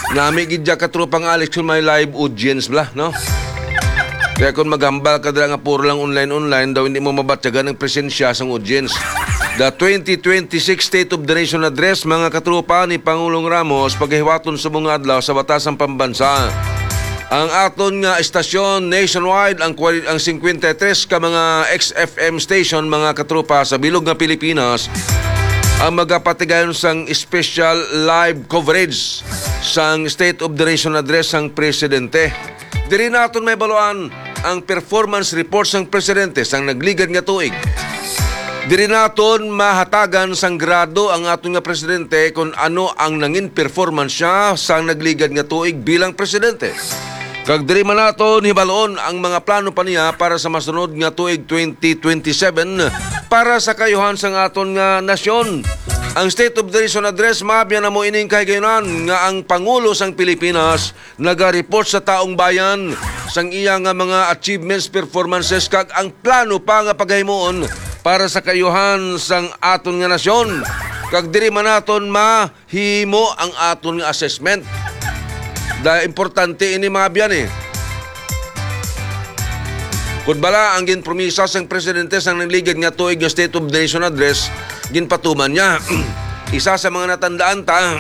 Nami gidya katrupang Alex kung may live audience bla, no? Kaya kung magambal ka dala nga puro lang online daw hindi mo mabatyagan ng presensya sa audience. The 2026 State of the Nation Address, mga katrupa ni Pangulong Ramos, paghiwaton sa mga adlaw sa batasang pambansa. Ang aton nga estasyon nationwide, ang 53 ka mga XFM station, mga katrupa sa bilog nga Pilipinas, ang magapatigayon sang special live coverage sang State of the Nation Address sang Presidente. Diri naton may baluan ang performance report sang Presidente sang nagligad nga tuig. Diri naton mahatagan sang grado ang aton nga Presidente kung ano ang nangin performance siya sang nagligad nga tuig bilang Presidente. Kag diri man naton hibaloon ang mga plano pa niya para sa masunod nga tuig 2027 para sa kayuhan sang aton nga nasyon. Ang State of the Nation Address, mabyan na mo ining kahigayunan nga ang Pangulo sang Pilipinas naga-report sa taong bayan sang iya nga mga achievements, performances kag ang plano pa nga paghimuon para sa kayuhan sang aton nga nasyon. Kag diri man naton mahimo ang aton nga assessment. Dahil importante ini mabyan Kung bala ang ginpromisa sang Presidente sang nagligad nga tuig nga State of the Nation Address, ginpatuman niya. Isa sa mga natandaan ta,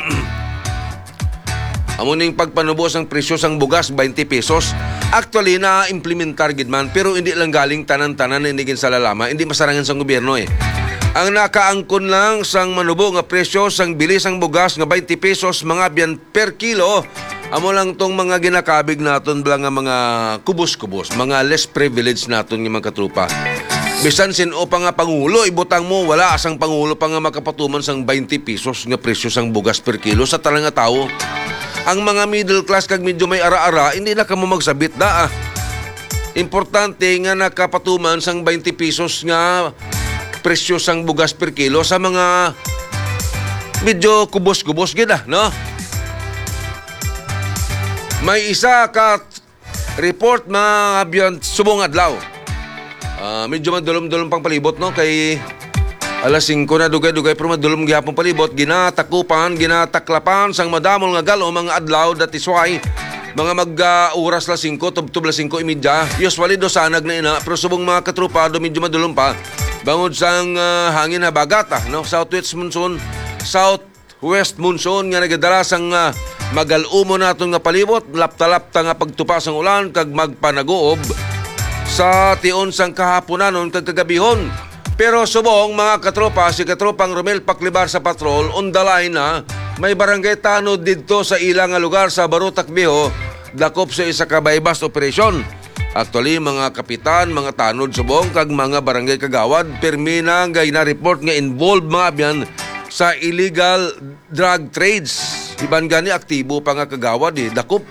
amuning pagpanubos ang presyo sang bugas 20 pesos. Actually na-implementar gid man, pero hindi lang galing tanan-tanan na hindi ginsalalama, hindi masarangan sang gobyerno Ang nakaangkon lang sang manubo nga presyo sang bilis ang bugas nga 20 pesos mga biyan per kilo. Amo lang tong mga ginakabig naton bala nga mga kubos-kubos, mga less privileged naton nga mga katrupa. Bisan sino pa nga Pangulo, ibutang mo, wala asang Pangulo pa nga makapatuman sang 20 pesos nga presyo sang bugas per kilo sa talang nga tao. Ang mga middle class kag medyo may ara-ara, hindi na kamo magsabit na Importante nga nakapatuman sang 20 pesos nga presyo sang bugas per kilo sa mga medyo kubos-kubos gina, no? May isa ka report na beyond subong adlaw. Medyo madulom-dulom pang palibot, no? Kay alas 5 na dugay-dugay pero madulom gihapon palibot. Ginatakupan, ginataklapan sang madamol nga galo mga adlaw dati suway. Mga mag-oras la 5, tub la 5:30. Usually dosanag na ina, pero subong mga katrupa do medyo madulom pa. Bangod sang hangin na bagata, no? Southwest monsoon nga nagadala sang magalumo naton nga palibot, lapta-lapta nga pagtupas ang ulan kag magpanaguob sa tion sang kahaponanon kag kagabihon. Pero subong mga katropa, si katropang Romel Paklibar sa patrol on the line na may barangay tanod didto sa ilang nga lugar sa Barutak Viejo, dakop sa isa ka bypass operation. Actually mga kapitan, mga tanod subong kag mga barangay kagawad permi na gay na report nga involved mga biyan sa illegal drug trades. Iban gani aktibo pa nga kagawad dakop.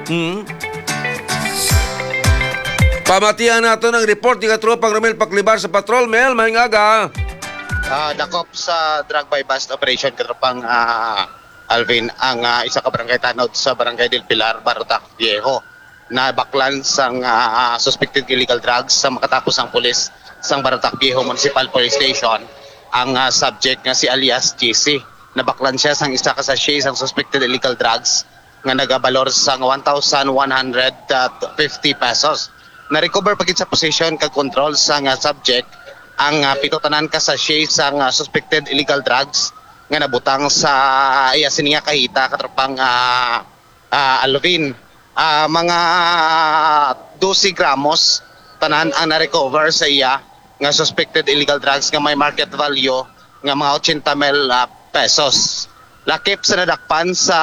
Pamatihan nato ng report ni katropang Romel Paklibar sa patrol. Mel, may ngaga. Dakop sa drug bypass operation katropang Alvin ang isa ka barangay tanod sa Barangay del Pilar, Barutak Viejo na baklan sang suspected illegal drugs sa makatapos ang pulis sang Barutak Viejo Municipal Police Station. Ang subject nga si alias GC na baklan siya sang isa ka sachet sang suspected illegal drugs nga nagabalor sang 1,150 pesos. Na-recover pagit sa possession kag control sang subject ang pitotanan ka sachet sang suspected illegal drugs nga nabutang sa sininga kahita katropang Alvin. Mga 12 gramos tanan ang na-recover sa iya nga suspected illegal drugs nga may market value nga mga 80 mil pesos. Lakip sa nadakpan sa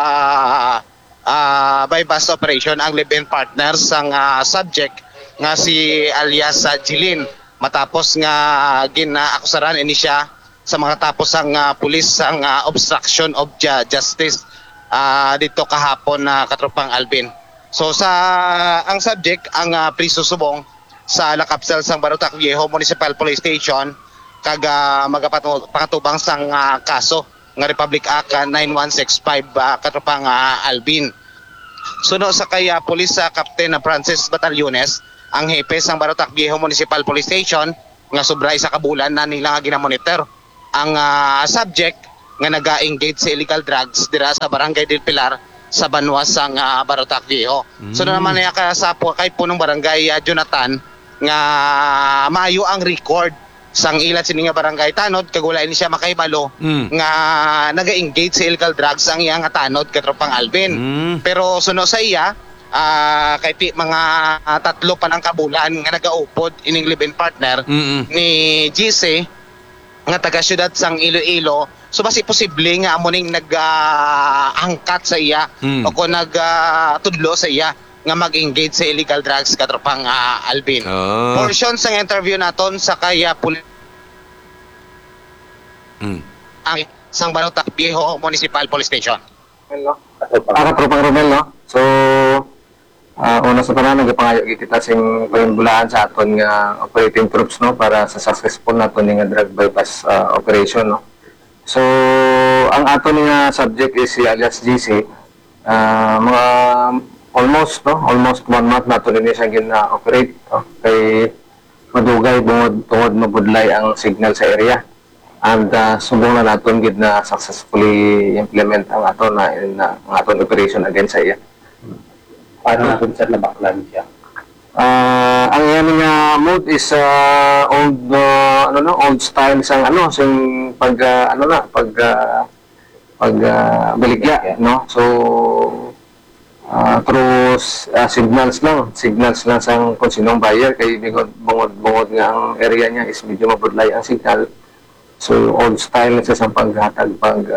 bypass operation ang live-in partner sang subject nga si alias Jilin matapos nga ginaakusaran ini siya sa mga tapos ang pulis ang obstruction of justice dito kahapon na katropang Alvin. So ang subject ang priso subong sa Lakapsel sang Barutak Viejo Municipal Police Station kag magapatubang sang kaso nga Republic Act 9165 katropang Alvin. Suno sa kay Police Captain Francis Batallones, ang hepe sang Barutak Viejo Municipal Police Station nga sobra isa ka bulan na nila nga ginamonitor ang subject nga naga-engage sa illegal drugs dira sa Barangay del Pilar sa Banwas sang Barotac Viejo. So naman niya sa kay punong barangay Jonathan nga maayo ang record sang ilat sini nga barangay tanod kagulay ni siya makaibalo nga naga-engage sa illegal drugs ang iyang tanod katropang Alvin. Pero suno sa iya kay mga tatlo pa ng kabulan nga nagaupod ining live-in partner ni GC nga taga syudad sang Iloilo. So basi posible nga amuning nag-angkat sa iya o kung nag-tudlo sa iya nga mag-engage sa illegal drugs katropang Alvin. Portion sang interview naton sa kaya ang sang Barotac Viejo Municipal Police Station. Tropang Romel, no? So, una sa tanan, nagpangayo kita sing panimbulaan sa aton nga operating troops, no? Para sa successful naton nga drug bypass operation, no? So, ang aton nga subject is si alias GC. Mga almost 1 month naton din siya gina-operate, no? Kay madugay tungod mabudlay ang signal sa area. And subong na naton gid na successfully implement ang aton ang aton operation against sa iya. Paano natin siya nabaklan siya? Ang yan nga mode is old style sang sing baligya, no? So through signals lang sang kung sinong buyer kay bungod nga ang area niya is medyo mabudlay ang signal. So old style na siya sa paghatag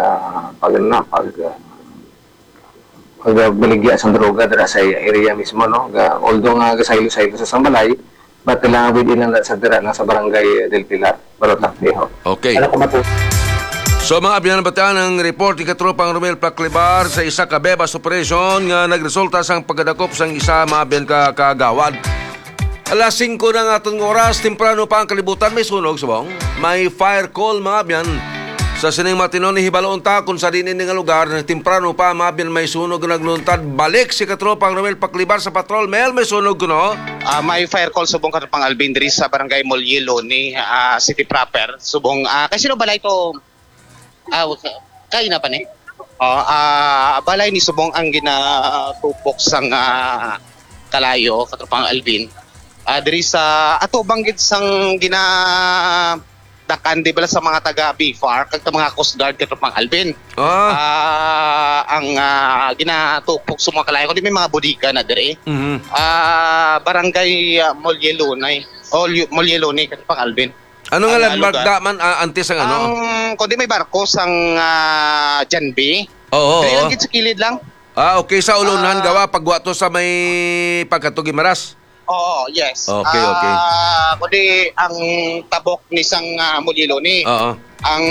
pagbaligya sa droga dira sa area mismo, no? Although nga gasaylo-saylo sa Sambalay, but kailangan within lang sa dira na sa barangay Del Pilar, Barotac Viejo. Okay. So mga abyan bataan ng report ni Katropang Romel Paclibar sa isa ka bebas operation nga nagresulta sang pagdakop sang isa maabyan ka kagawad. Alas 5 na nga itong oras, temprano pa ang kalibutan, may sunog, subong. May fire call, mga abyan. Sa sining matinon ni Hibaloon ta, kung sa dinin nga lugar, temprano pa, mga abyan, may sunog na nagluntad. Balik si Katropang Romel Paclibar sa patrol. Mel, may sunog ko, no? May fire call subong katropang Alvin diri sa barangay Molyelo ni City Proper. Subong, kasi no balay to, kayo na pa ni? Balay ni subong ang ginatupok sang kalayo, katropang Alvin. Diri sa ato banggit sang dakan di bala sa mga taga BFAR kag mga Coast Guard katropang Alvin. Ang ginatupok sa mga kalayo kundi may mga bodega na diri. Barangay Molyelo ni katropang Alvin. Ano nga landmark daman antes ang ano? Kundi may barko sang Janbi. Diri lang gid sa kilid lang. Okay, sa ulunan gawa pagwa to sa may pagkatugi Maras. Oo, yes. Okay. Kundi ang tabok ni sang Molyelo ni. Ang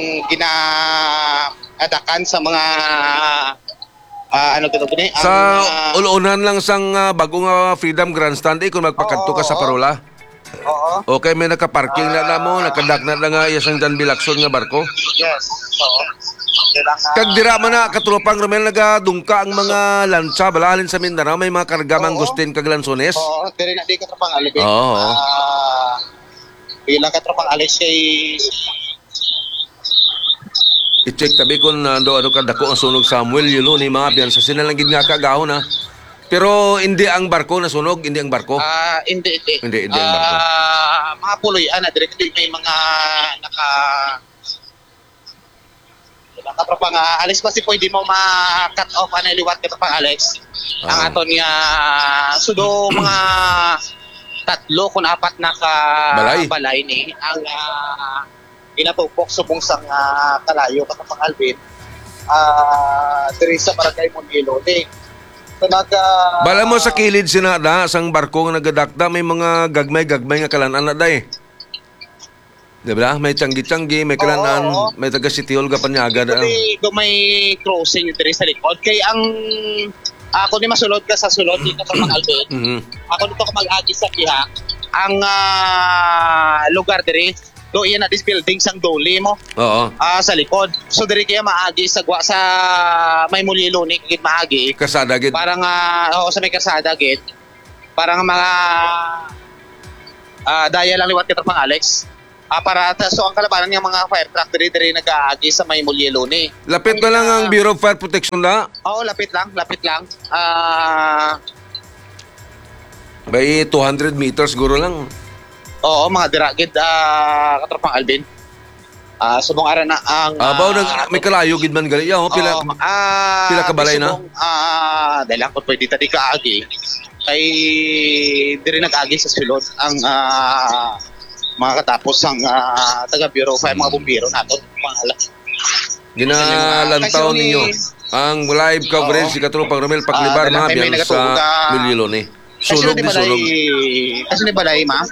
ginaadakan sa mga sa ulunan lang sang bagong Freedom Grandstand kung magpakadto ka sa parola. Okay, may nakaparking na mo, nakadak na nga isang Dan Bilakson nga barko. Yes. Kag dira man na Katropang Romel nagadungka ang mga lansa balalin sa Mindanao, may mga karga mangustin kag lansones. Diri na di Katropang Alvin. Bilang Katropang Alex kay i-check tabi kung ano kadako ang sunog Samuel Yulo ni mga biyan sa sinalangin nga kagahon na. Pero hindi ang barko nasunog, hindi ang barko. Hindi ang barko. Mga puloy-an na direct may mga Katropang Alex kasi pwede mo ma-cut off ang liwat Katropang Alex. Ang aton nga sudo mga 3 kung 4 na balay ni ang ginatupok subong sang kalayo Katropang Alvin. Diri sa barangay Molyelo ni. Bala mo sa kilid sinada sang barko nga nagadakda may mga gagmay nga kalanan na day. Diba? May tiyanggi-tiyanggi, may kalanan, may taga City Hall kapanyaga na. Kundi may crossing diri sa likod. Kaya ang ako ni masulod ka sa sulod dito sa Alvin. Ako dito ka mag-agi sa piha. Ang lugar diri do iyan na this building sang dole mo. Sa likod. So diri kaya maagi sa may Molyelo ni gid maagi. Kasada gid. Parang sa may kasada gid. Parang mga daya lang liwat Katropang Alex. So ang kalabanan ng mga fire truck diri nag-aagi sa may Mulyeloni. Lapit na lang ang Bureau of Fire Protection na. Oo, lapit lang. By 200 meters guro lang. Oo, mga diragid katropang Alvin. Subong ara na ang May kalayo gid man gali. Pila ka balay na? Dahil ako pwede tadi kaagi. Kay diri nag-agi sa sulod ang mga katapos ang taga Bureau of Fire, mga bumbiro nato. Ginalantaw ninyo ang live coverage si Katropang Romel Paclibar mga biyan sa Mulyeloni. Sunog di sunog. Kasi ni balay, ma?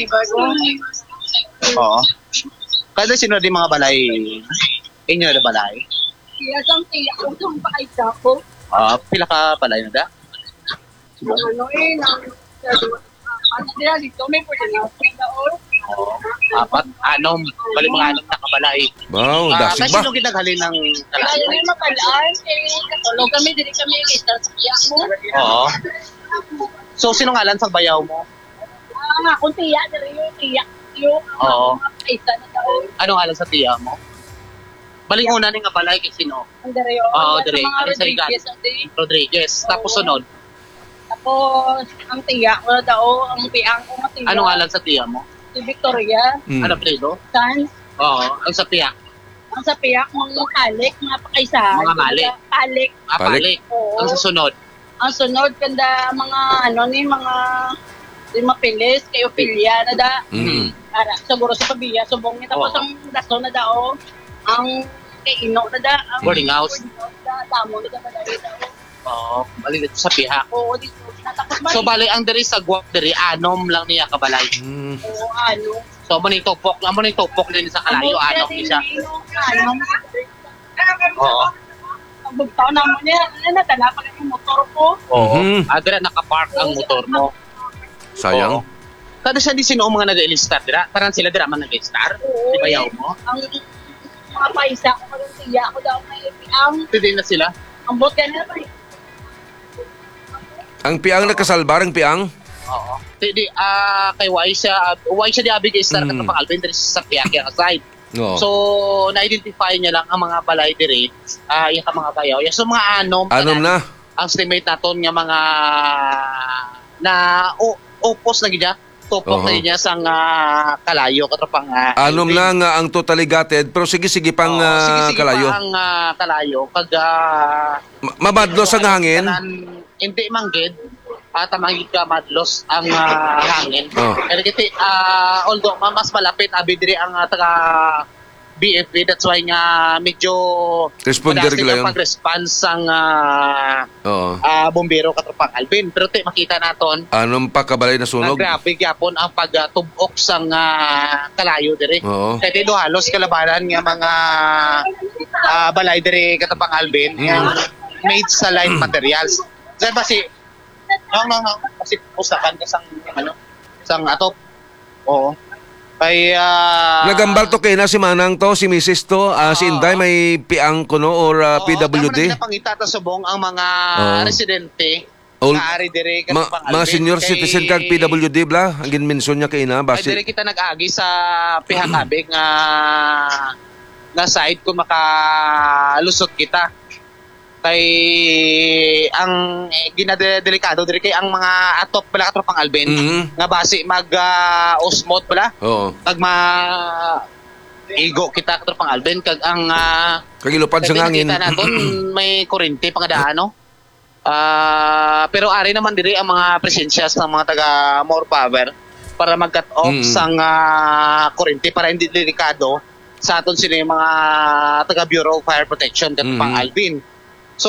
Oo. Kada sino di mga balay? Inyo na balay? Siyang tiyak ko itong paisa ko. Pila ka balay na da? Ano nila dito, may pwede na ako. Apat, anom. Bali mga anom na kabalay. Wow, dasig Kasi ba? nung ginaghali ng Kaya kalayo. may mapalaan, katulog kami, dili kami kita sa tiyak mo. Oo. So, sino ngalan sa bayaw mo? Kung tiyak, dili yung tiyak. Yung Oo. mga paisa na daw. Anong ngalan sa tiya mo? Baling una ni nga balay kay sino? Ang dere yun. Oo, Sa dere. mga Ano sa ligat? Rodriguez, ang dere. Rodriguez. Tapos sunod. Tapos, ang tiyak ko daw, ang piang ko nga tiyak. Anong ngalan sa tiya mo? Si Victoria, Mm. Ano predo? Sans. Oo. Ang sa tiya. Ang sa piyak, mga kalik, mga pakaisa. Mga mali. Kalik. Palik. Oo. Ang sa sunod. Ang sunod, kanda mga, mga mapilis, kayo pilya na da. Mm. Para, siguro sa pabiya, subong niya. Tapos Oo. ang daso na dao, ang kaino na da. Ang Boarding house. boarding house na, damo na da, madali dao. Oo. Bali dito sa piha. Oo, dito. Natapos ba? So bali ang diri sa guwap diri anom lang niya kabalay. Mm. Oo, ano. So mo ni tupok din sa kalayo anom ni siya. Ano. Oo. Ang bugtaw na mo niya, nadala pa yung motor ko. Oo. Mhm. Dira naka-park ang motor mo. Sayang. Oo. Kada siya di sino mga nag-elistar dira? Parang sila dira man nag-elistar. Oo. Di bayaw mo? Ang mga paisa ko, parang tiya ko daw may ang Hindi na sila. ang bot kanina pa. Ang piang nagkasalbar, ang piang. Oo. Di kay Waisha di abig star Mm. ka Alvin diri sa Piaki ang side. Oo. So na-identify niya lang ang mga balay diri, yung ka mga bayaw. So mga anom Anom na. ang estimate naton nga mga na opos na gid tupok na niya sang kalayo katropang Anom na nga ang totally gutted, pero sige pang sige kalayo. pa ang kalayo kag Mabadlos ang hangin. hindi manggid tamangit ka madlos ang hangin. Oh. Kaya kiti although mas malapit abi diri ang taga BFP, that's why nga medyo Responder madasig gila ang yun. pag-response ang Oo. bombero katropang Alvin. Pero makita naton Anom pa kabalay na sunog. grabe gyapon ang pagtubok sang kalayo diri. Oo. Kaya dito halos kalabanan nga mga balay diri katapang Alvin nga made sa light materials. Diyan ba si kasi usakan ka sang atop. Oo. Kaya Nagambal to kay na si Manang to, si Mrs. to, si Inday may piang kuno or PWD. Tama na pangita ta subong ang mga Oo. residente Old- kaari diri katapang Mga Alvin. senior Kay- citizen kag PWD bla, ang ginmension niya kay na Ay, dire basi. kita nag-agi sa pihakabig nga side kung makalusot kita. Kay ang ginadelikado dire kay ang mga atop pala katropang Alvin Mhm. nga base mag osmot pala Oo. kag igo kita katropang Alvin kag ang Kagilupad sa hangin. kita naton may kurente pangadaan no. Pero ari naman diri ang mga presensya sa mga taga more power para mag-cut off sang kurente para hindi delikado sa aton sila yung mga taga Bureau of Fire Protection katropang Alvin. So,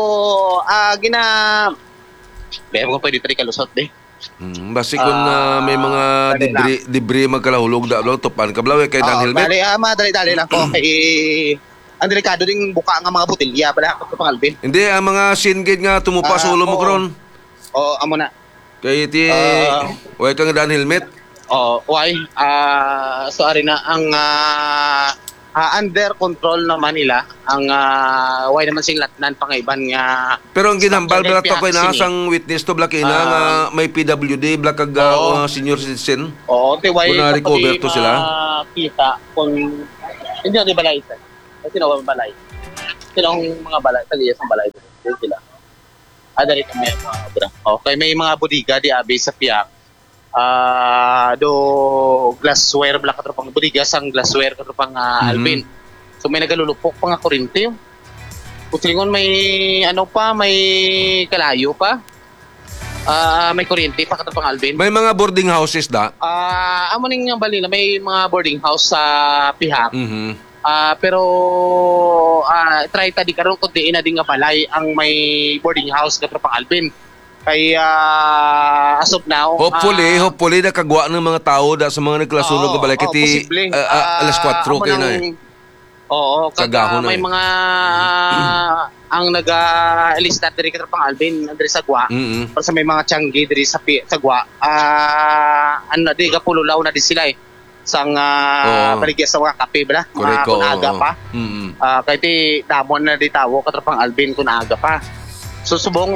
Baya mo pwede tayo kalusot, Basi kung may mga debris magkalahulog da blaw topan ka blaw kay dan helmet. Bali, madali-dali lang ko. Kay, ang delikado ding buka nga mga botilya pala ako pang Alvin. Hindi ang mga singid nga tumupa sa ulo mo oo. karon. Oo, amo na. Kay ti way kang dan helmet. Why? So, ari na, ang under control naman nila ang way naman sing latnan pangaiban nga. Pero ang ginambal bala to koy Sini. nasang witness to black ina nga may PWD black kag senior citizen. Oo, tiway Kuna recover to sila. Kita kung hindi na di balay ito. Sino ba balay? Sino ang mga balay? Tagiyas ang balay. Sila. Dari kami mga obra. Okay, may mga bodega di abi sa piyak. Do glassware black katropang bodega sang glassware katropang Alvin. So may nagalulupok pa nga kuryente. Kutlingon may ano pa, may kalayo pa. May kuryente pa katropang Alvin. May mga boarding houses da. Amo ning balila may mga boarding house sa pihak. Pero try ta di karon kun diin na di nga balay ang may boarding house katropang Alvin. Kaya as of now, hopefully nakagwa ng mga tao da sa mga nagklasunog nga balay kiti alas 4 kay na. Oo, Kagahon kaga may na mga ang naga-lista diri katropang Alvin diri sa Gwa. Para sa may mga tiyanggi diri sa Gwa. Ano na di kapululaw na di sila sang baligya sa mga kape bala kung aga pa. Kaya ti damon na di tawo katropang Alvin kung aga pa. So subong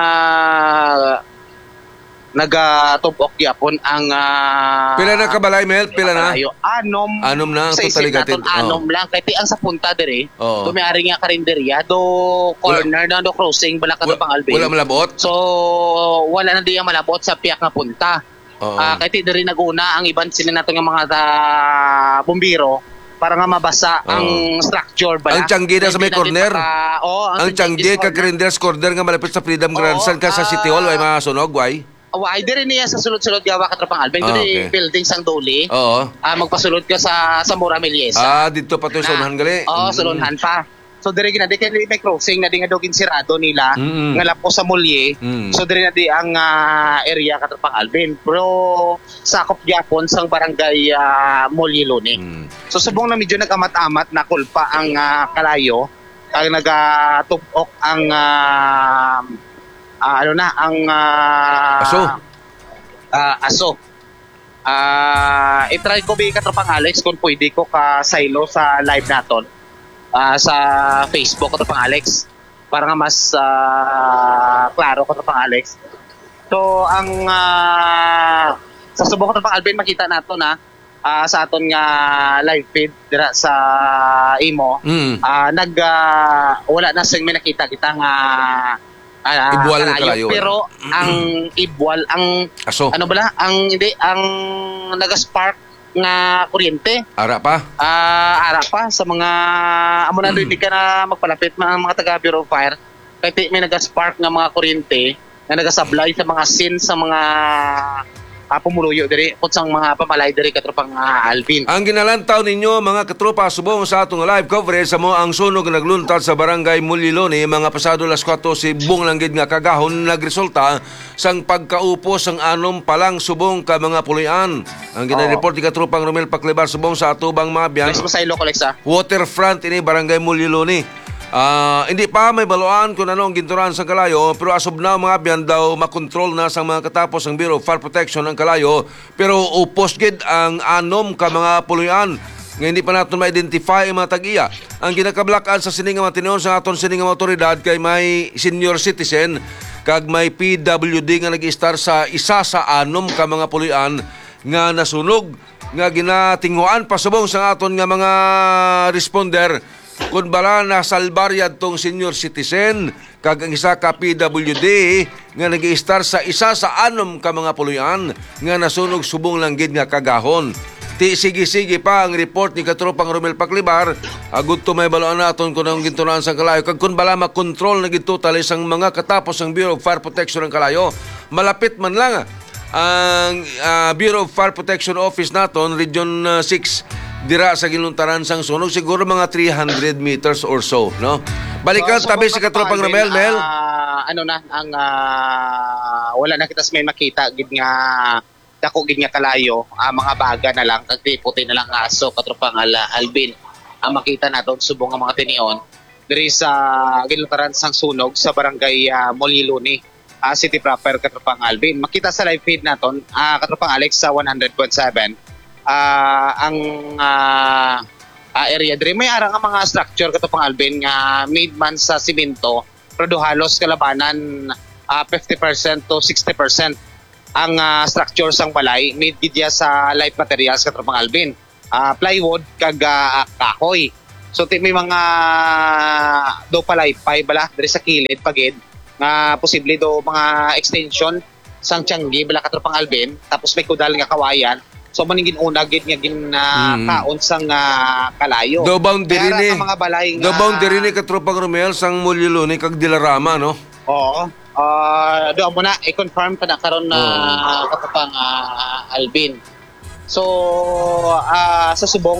nagatubok yapon ang pila na kabalay Mel? Pila na? Anom na sa totally naton, anom lang kay ti ang sa punta dire. Do may ari nga karinderya do corner na do crossing bala katropang Alvin. Wala malabot? So wala na di ang malabot sa piyak nga punta. Kaya ti diri naguna ang iban sila nato nga mga bumbiro para nga mabasa ang structure bala. Ang Tianggi na sa may corner. Ang Tianggi kag Grinders corner nga malapit sa Freedom Grandstand ka sa City Hall way masunog way. Ay diri niya sa sulod-sulod gawa katropang Alvin diri building sang Doli. Magpasulod ka sa Mora Meliesa. Dito pa to sa unahan gali. Sulunhan pa. So diri gina di kay may crossing na di nga dogin sirado nila nga lapo sa Mulye. So diri na di ang area katropang Alvin. Pero sakop gyapon sang barangay Mulye Loni. So subong na medyo nagamat-amat na kulpa ang kalayo kag nagatubok ang aso. I-try ko bi katropang Alex kung pwede ko ka silo sa live naton. Sa Facebook ko pang Alex para nga mas klaro ko pang Alex. So ang sa subok ko pang Alvin makita nato na sa aton nga live feed dira sa imo wala na sing may nakita kita nga ibwal ng kalayo pero ang ibwal ang aso ang naga-spark nga kuryente. Ara pa Sa mga amo na hindi ka na magpalapit mga taga Bureau of Fire kay may naga-spark nga mga kuryente nga nagasablay sa mga scene sa mga pumuluyo diri kutsang mga pamalay diri katropang Alvin. Ang ginalantaw ninyo mga katropa subong sa atong live coverage sa mo ang sunog nagluntad sa barangay Muliloni mga pasado las 4 si bung langgid nga kagahon nagresulta sang pagkaupo sang anom palang subong ka mga pulian. Ang ginareport ni katropang Romel Paclibar subong sa atubang mga biyan. Waterfront ini barangay Muliloni. Hindi pa may baluan kung ano ang ginturan sa kalayo pero asob na mga biyan daw makontrol na sa mga katapos ang Bureau of Fire Protection ng kalayo pero upos gid ang anom ka mga puluyan nga hindi pa natin ma-identify ang mga tag-iya. Ang ginakablakan sa sining nga matinon sa aton sining nga otoridad kay may senior citizen kag may PWD nga nag-star sa isa sa anom ka mga puluyan nga nasunog nga ginatinghuan pasubong sa aton nga mga responder kung bala na salbaryad tong senior citizen kag ang isa ka PWD nga nag-i-star sa isa sa anom ka mga puluyan nga nasunog subong langgid nga kagahon. Ti sige pa ang report ni katropang Romel Paclibar agud to may baloan naton kung ang gintunan sa kalayo kag kun bala makontrol na gitutali sang mga katapos ang Bureau of Fire Protection ng kalayo malapit man lang ang Bureau of Fire Protection Office naton Region 6 dira sa ginuntaran sang sunog siguro mga 300 meters or so no balikan tabi si katropang Romel Mel wala na kita may makita gid nga dako gid nga kalayo mga baga na lang kag puti na lang aso katropang Alvin ang makita naton subong nga mga tinion diri sa ginuntaran sang sunog sa barangay Moliloni city proper katropang Alvin makita sa live feed naton katropang Alex sa 100.7 ang area diri. May ara nga mga structure kato pang Alvin nga made man sa simento pero do halos kalabanan 50% to 60% ang structure sang balay made gid sa light materials kato pang Alvin. Plywood kag kahoy. So may mga do palaypay bala diri sa kilid pagid nga posible do mga extension sang tianggi bala katropang Alvin tapos may kudal nga kawayan. So maningin una gid nga kaon sang kalayo. Do boundary Kaya ni. ang mga balay Do boundary ni katropang Romel sang Mulilo ni kag Dilarama no. Oo. Do mo na i-confirm pa na karon na katropang Alvin. So sa subong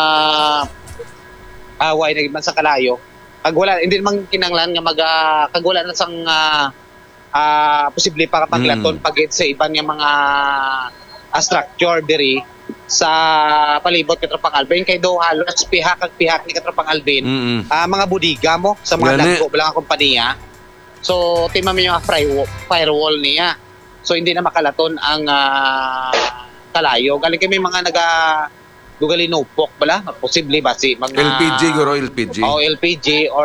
away na man sa kalayo kag wala hindi man kinanglan nga kag wala na sang posible para paglaton pagit sa iban nga mga structure diri sa palibot katropang Alvin kay do halos pihak ni katropang Alvin mga budiga mo sa mga Gani. dagko bilang kompanya. So tima mo yung firewall niya. So hindi na makalaton ang kalayo. Galing kami mga dugali nopok bala posible ba si mga LPG guro LPG. LPG or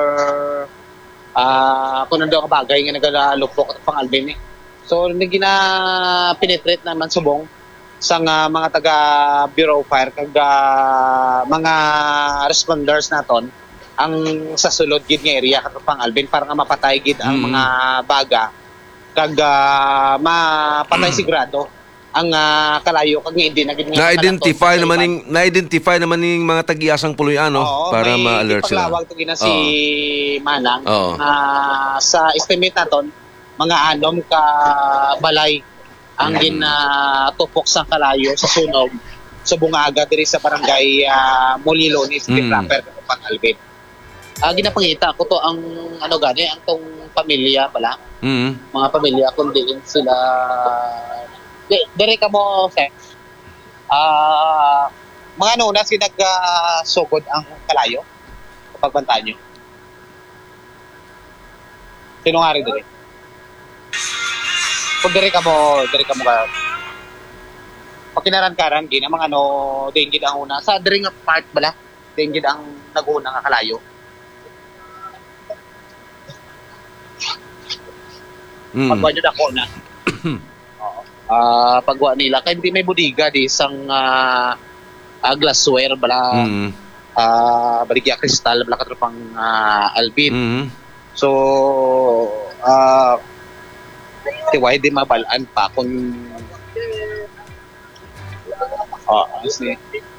kung nando ka bagay nga nagalupok at pang Alvin eh. So nagina penetrate naman subong sa mga taga Bureau of Fire kag mga responders naton ang sa sulod gid nga area kat pang Alvin para nga mapatay gid ang mga baga kag mapatay sigurado ang kalayo kag hindi na gid Na-identify naman ning mga tag-iyasang puluyano para ma-alert sila. Paglawag to gina si Manang Oo. sa estimate naton mga anom ka balay ang ginatupok sa kalayo sa sunog sa bungaga diri sa barangay Mulilo ni City Proper pang Alvin. Ginapangita ko to ang gani ang tong pamilya pala. Mga pamilya kundi sila dire ka mo sex. Mga nuna sinagsugod ang kalayo kapag banta nyo. Sino nga rin dire? Kung dire ka mo pakinaran-karan gina mga dinggid ang una sa dire nga part bala dinggid ang naguna nga kalayo. Pagwa nyo dako na. Pagwa nila kay hindi may budiga di sang glassware bala baligya kristal bala katropang Alvin. So tiway di mabalaan pa kung honestly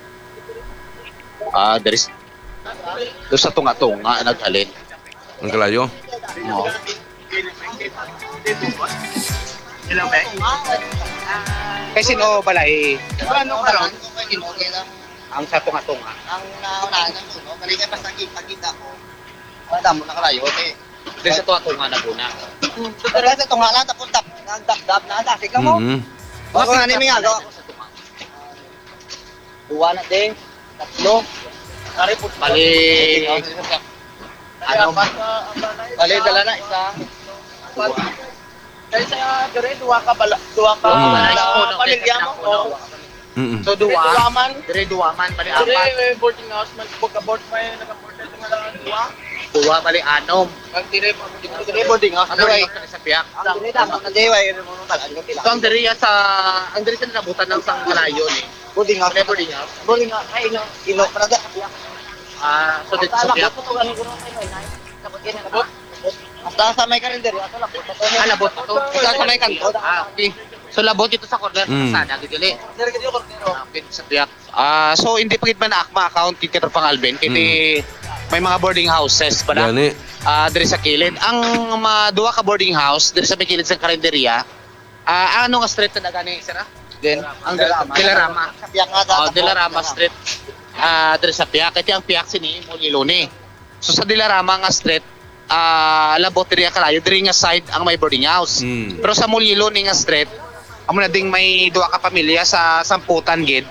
there is do sa tunga-tunga naghalin Ang kalayo. Kasi no balay ano karon ang sa tunga-tunga ang naunahan ng sunog, kanina basta kita ko. Wala mo na kalayo, dahil sa tunga-tunga na guna. Pero sa tunga lang, tapos nagdab na ata. Ikaw mo? Baka nga namin nga, gawa ko sa tunga. Duwa na din, tatlo. Bali Bali, dala na, isa. Dahil sa dire, duwa ka pamilya mo. so duwaman bali apat Dire, boarding house, mag-board pa yun, nag-board na ito nga duwa. duwa bali anom Dire, boarding house. ano rin sa piyak. Ang dire, dapat na dire, wala mo talaan ko So ang diri sa nabutan ng sang kalayo ni. boarding house. Boarding house. Boarding house, ay, ino, para da. So dito sa piyak. Basta sa may kalender, ato lang. Labot to. Ikaw sa may kanto. Okay. So labot ito sa corner sana gidili. Okay sa piyak. So hindi pa gid man na akma account kit pang Alvin kiti may mga boarding houses pala. Gani. Diri sa kilid. Ang duwa ka boarding house diri sa may kilid sa karinderya. Ano nga street na gani sira? Then ang Dilarama. Sa piyak nga Dilarama Street. Diri sa piyak. Iti ang piyak sini Mulilo ni. So sa Dilarama nga street labot diri kalayo diri nga side ang may boarding house. Pero sa Mulilo ni nga street amo na ding may duwa ka pamilya sa samputan gid.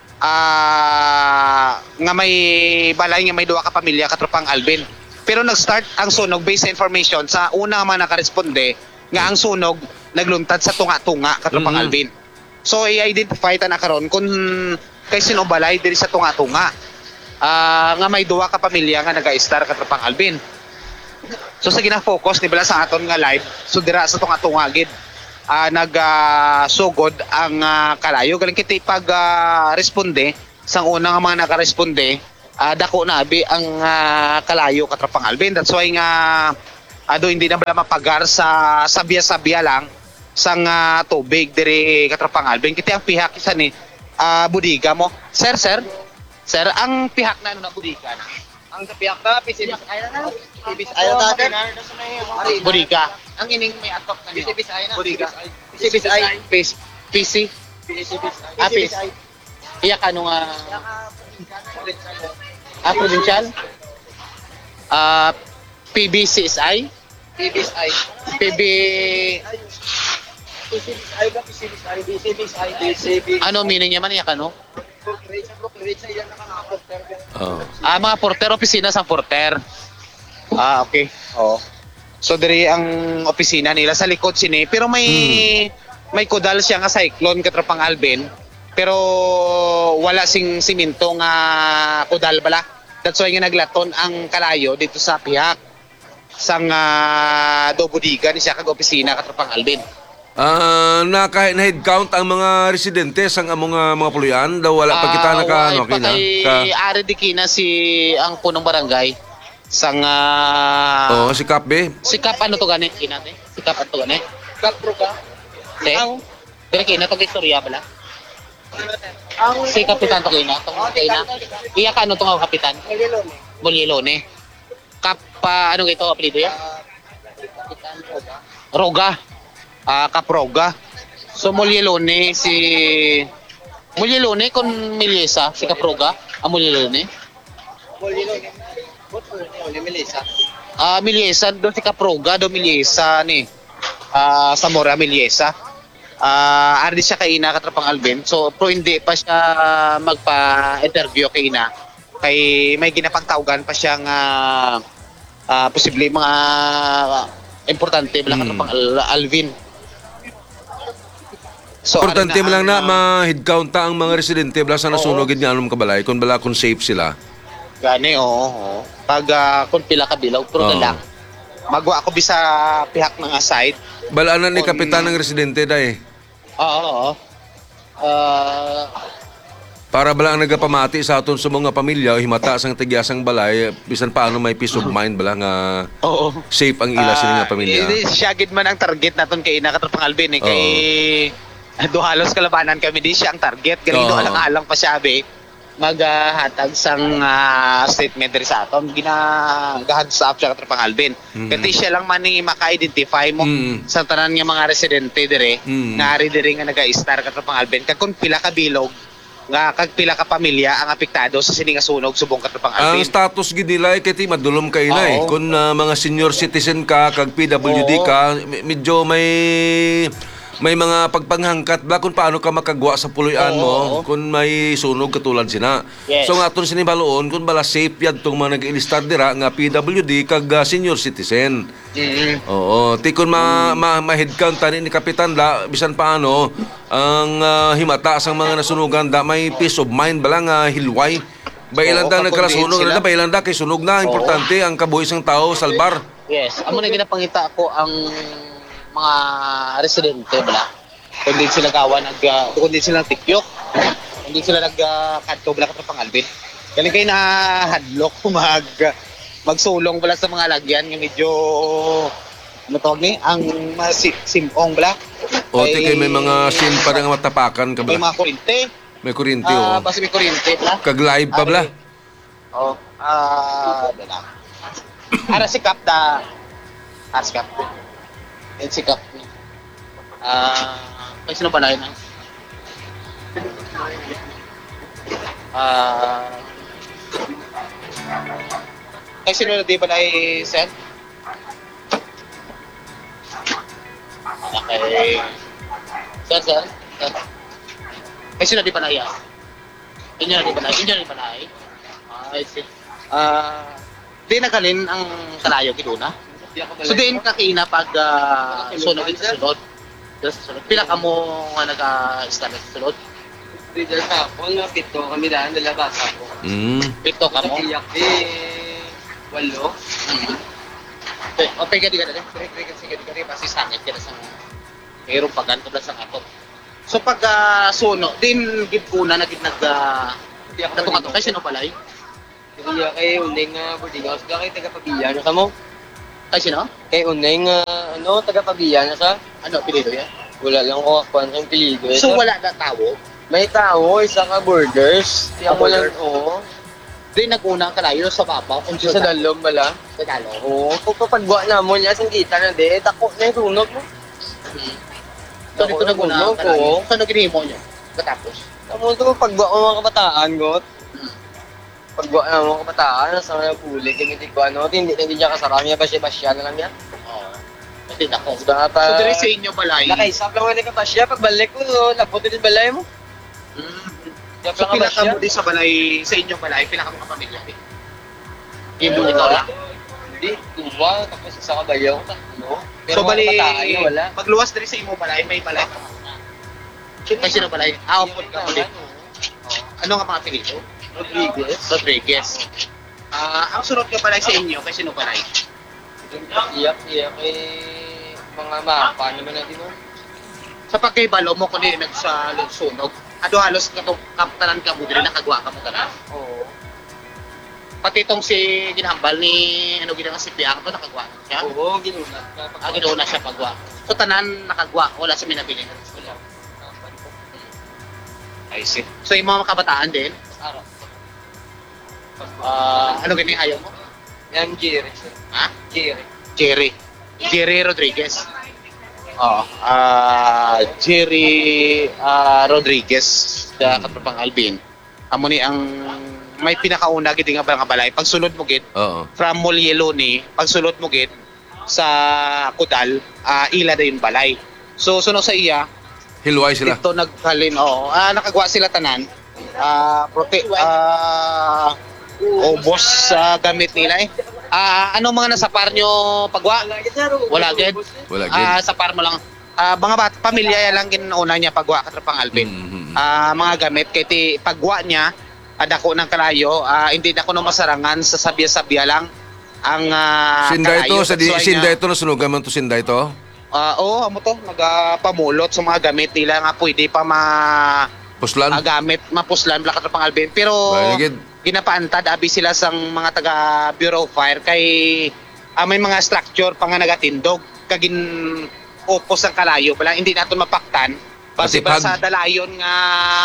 Nga may balay nga may duwa ka pamilya katropang Alvin. Pero nag-start ang sunog based sa information sa una man nakaresponde nga ang sunog nagluntad sa tunga-tunga katropang Alvin. So i-identify ta na karon kung kay sino balay diri sa tunga-tunga. nga may duwa ka pamilya nga naga-star Katropang Alvin. So sa gina-focus ni bala sa aton nga live, so dira sa tungagid nagsugod ang kalayo galing kiti pag responde sang una nga mga nakaresponde dako na abi ang kalayo Katropang Alvin. That's why nga ado hindi na bala mapagar sa sabya-sabya lang sang tubig diri Katropang Alvin. Kiti ang pihak isa ni budiga mo. Sir, ang pihak na ano na budiga na? Ang kapiyak na, pisibis ayaw na. Pisibis ayaw na. Budiga. Ang ining may atok na niyo. Pisibis ayaw na. Budiga. Pisibis ayaw. PC. Apis. Iya ka nung provincial. PBCSI. PBSI. PB Pisibis ayaw na. Pisibis ayaw. Pisibis ayaw. Pisibis. ano meaning niya man iya ka no? Yan nakakapot. Oh. Mga porter, opisina sa porter. Okay. Oo. So diri ang opisina nila sa likod sini, pero may kudal siya nga cyclone Katropang Alvin, pero wala sing simento nga kudal bala. That's why nga naglaton ang kalayo dito sa pihak sang Dobudiga ni siya kag opisina Katropang Alvin. Na kahit na head count ang mga residente sang among mga puluyan daw wala pa kita naka okay na. Ari di kina si ang punong barangay sang si Kapbe. si Kap ano to gani kina te? Si Kap ano to gani? Kap pro ka? Te? Dire kina to istorya bala. Si kapitan to kina, tong kina. Iya ka ano to nga kapitan? Mulyelone. Kap ano ito apelyido ya? Roga. Kaproga. So Mulyelone Mulyelone con Miliesa si Kaproga. Mulyelone. Miliesa do si Kaproga do Miliesa ni. Zamora Miliesa. Ardi siya kay ina Katropang Alvin. So pro hindi pa siya magpa-interview kay ina. Kay may ginapagtawgan pa siyang posible mga importante bala Katropang Alvin. So, Importante mo lang na ma-head count ta ang mga residente bala sa nasunogid nga anong kabalay kung bala kung safe sila. Gani, oo. Pag kung pila ka bilog, pero lang. Magwa ako bisa pihak ng side. Balaan ni kapitan ng residente dai. Oo. Para bala ang nagapamati sa aton sa mga pamilya himata sang tigyasang balay bisan paano may peace of mind bala nga Oo. safe ang ila sa nga pamilya. Siya gid man ang target naton kay ina Katropang Alvin kay duhalos kalabanan kami di siya ang target. Galing alang-alang pa siya be. Maghatag sang statement diri sa aton ginagahad sa siya Katropang Alvin. Kasi siya lang man ni maka-identify mo sa tanan nga mga residente dire nga ari dire nga naga-star Katropang Alvin kag kun pila ka bilog nga kag pila ka pamilya ang apektado sa sining sunog subong Katropang Ang Alvin. status gid nila kay madulom kay na eh. Kung mga senior citizen ka kag PWD ka medyo may mga pagpanghangkat ba kung paano ka makagwa sa puloy-an mo kung may sunog katulad sina. Yes. So nga aton sinibaloon kung bala safe yad tong mga nag-ilistar dira nga PWD kag senior citizen. Oo, ti kun ma-headcount tani ni kapitan da bisan paano ang himata sang mga nasunugan da may peace of mind bala nga hilway. Bailan da nagkalasunog na bailan da kay sunog na importante ang kabuhi sang tao salbar. Yes, amo na ginapangita ko ang mga residente bala. Kundi sila gawa kundi sila tikyok. Kundi sila kadto bala Katropang Alvin. Galing kay na hadlok magsulong bala sa mga lagyan nga medyo ano tawag ni ang simong bala. O kay may mga sin pa nga matapakan ka May bala. mga kurente. May kuryente o. Basta may kurente bala. Kag live pa bala. Bala. Ara si Kap da. Askap. And si Kap. Kaya sino ba na yun? Kaya sino na di ba na i-send? Okay. Sir. Kaya sino di ba na i-send? Inyo na di ba na i-send? I see. Di nagalin ang kalayo giduna. So din kakina pag sunod sa sunod. Pila ka mo nga nag-start sa sunod? Rizal sa ako, na pito kami daan, dalabasa ko. Ito ka mo. Iyak walo. Okay ka di ka na. Sige di ka kasi sangit ka na sa mayroon pa ganito lang sa ato. So pag suno, din gid kuna na gid natungato kay sino palay? Kaya kay unay nga boarding house, kaya taga-pabiya na sa mo. Kay sino? Kay unay nga, taga-pabiya na sa. Ano pilido ya? Wala lang ko akuan sa pilido. So wala na tawo. May tao, isa ka borders. Siya mo lang, Di naguna ang kalayo sa babaw kung Sa dalom bala. Sa dalom. Oo, kung papagwa na mo niya, kita na di, tako na yung sunog mo. So dito naguna ang kalayo. So naginimo niyo. Katapos. Tamo ito, pagwa ko mga kabataan, got. Pagwa na mga kabataan, nasa mga pulik, hindi ko hindi niya kasarami niya, basya na lang yan. Oo. Kasi nako. Diba pa? So diri sa inyo balay. Nakaisap lang ka basya, pagbalik ko, labot din balay mo. So pila ka mo di sa balay, sa inyong balay, pila ka mo kapamilya di? Imo ikaw lang? Hindi, tuwa, tapos isa ka bayaw, tatlo. Pero So mga bali, kabataan niya, wala. pagluwas diri sa imo balay, may balay ka muna. Kay sino balay? Upod ka mo di. Ano nga mga apelyido? Rodriguez. Ang sunod ka balay sa inyo, kay sino balay? Iyak, mga mapa naman natin mo. Sa pagkaibalo mo kundi nagsalusunog, ado halos kaptanan ka mo diri nakagwa ka mo tanan. Oo. Pati itong si ginhambal ni ginang si Piang to nakagwa siya. Oo, ginunat. Ginauna siya pagwa. So tanan nakagwa, wala sa minabili. Wala. I see. So yung mga kabataan din, Araw. ano ganyan ayaw mo? Yan, Jerry. Ha? Jerry. Jerry Rodriguez. Oo. Jerry Rodriguez sa Katropang Alvin. Amo ni ang may pinakauna gid nga balay. Pagsulod mo gid Oo. from Molyeloni, pagsulod mo gid sa Kudal, ila na yung balay. So sunod sa iya, Hilway sila. dito naghalin nakagwa sila tanan. Obos sa gamit nila eh. Ano mga nasa par nyo pagwa? Wala gid. Wala gid. Sa par mo lang. Mga pamilya lang ginauna niya pagwa Katropang Alvin. Mga gamit kay ti pagwa niya dako ng kalayo, hindi na ko no masarangan sa sabya-sabya lang ang Sinday to, kalayo. sa That's why Sinday to, nasunugan man to Sinday to. Oo, amo to, nagpamulot sa mga gamit nila nga pwede pa Puslan. gamit mapuslan bala Katropang Alvin. Pero Bayagid. ginapaantad abi sila sang mga taga Bureau of Fire kay may mga structure pa nga nagatindog kagin opos ang kalayo pala hindi naton mapaktan base Matipag. ba sa dalayon nga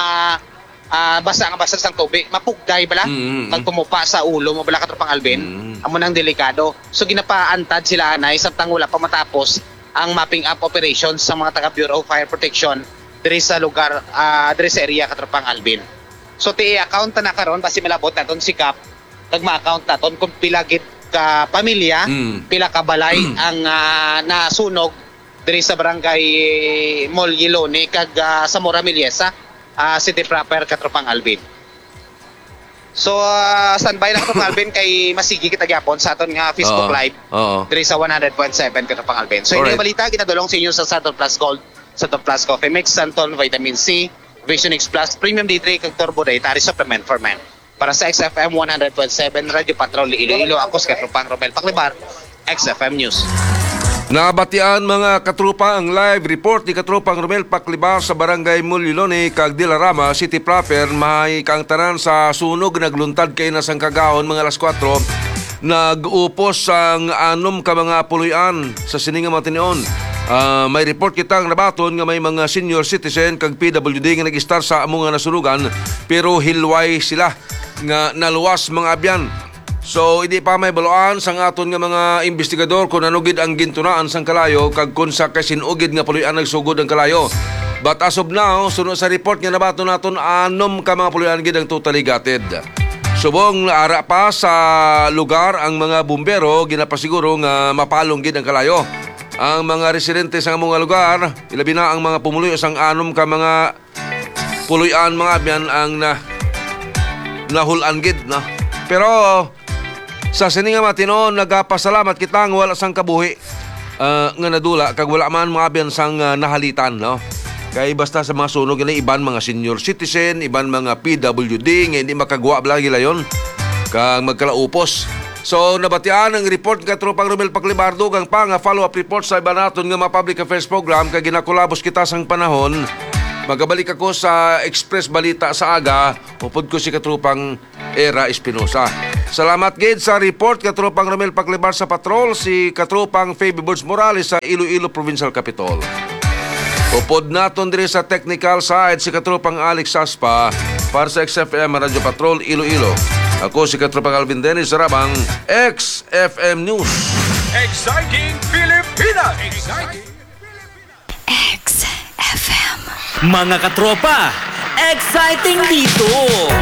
basa sang tubig mapugday bala pag tumupa sa ulo mo bala Katropang Alvin amo nang delikado so ginapaantad sila anay samtang wala pa matapos ang mapping up operations sa mga taga Bureau of Fire Protection diri sa lugar diri sa area Katropang Alvin. So ti-account na karon basi malabot naton si Kap. Nagma-account naton kung pila gid ka pamilya, pila ka balay ang nasunog diri sa barangay Molyeloni kag sa Mora Miliesa, city proper Katropang Alvin. So standby na Katropang Alvin kay masigi kita gyapon sa aton nga Facebook Oo. Live Oo. diri sa 100.7 Katropang Alvin. So Alright. ini balita ginadulong sa inyo sa Santon Plus Gold, Santon Plus Coffee Mix, Santon Vitamin C, Vision X Plus, Premium D3, kag Turbo Dietary Supplement for Men. Para sa XFM 100.7 Radio Patrol Iloilo, ako si Katropang Romel Paclibar, XFM News. Nabatian mga katrupa ang live report ni Katropang Romel Paclibar sa barangay Molyeloni kag Dilarama City proper may kang tanan sa sunog nagluntad kay nasang kagahon mga alas 4 nag-upos ang 6 ka mga puluyan sa sininga matinion. May report kitang nabaton nga may mga senior citizen kag PWD nga nag-star sa among nga nasunugan pero hilway sila nga naluwas mga abyan. So hindi pa may baluan sang aton nga mga investigador kung ano gid ang gintunaan sang kalayo kag kun sa kasinugid nga puluyan nagsugod ang kalayo. But as of now, sunod sa report nga nabaton naton 6 ka mga puluyan gid ang totally gutted. Subong ara pa sa lugar ang mga bumbero ginapasiguro nga mapalong gid ang kalayo. Ang mga residente sa mga lugar, ilabi na ang mga pumuloy sang 6 ka mga puluyan mga abyan ang nahulan gid na. Pero sa sininga matinon nagapasalamat kita nga wala sang kabuhi nga nadula kag wala man mga abyan sang nahalitan no. Kay basta sa mga sunog nila, iban mga senior citizen, iban mga PWD, nga hindi makagawa lagi yon kang magkalaupos. So, nabatian ang report nga Tropang Romel Paclibardo kang pa nga follow-up report sa iba naton nga mga public affairs program kay ginakulabos kita sang panahon. Magabalik ako sa Express Balita sa aga, upod ko si Katropang Era Espinosa. Salamat gid sa report Katropang Romel Paclibar sa patrol, si Katropang Fabi Birds Morales sa Iloilo Provincial Capital. Upod naton diri sa technical side si Katropang Alex Saspa para sa XFM Radio Patrol Iloilo. Ako si Katropang Alvin Dennis Sarabang, XFM News. Exciting Pilipinas! Exciting XFM. Mga katropa, exciting dito!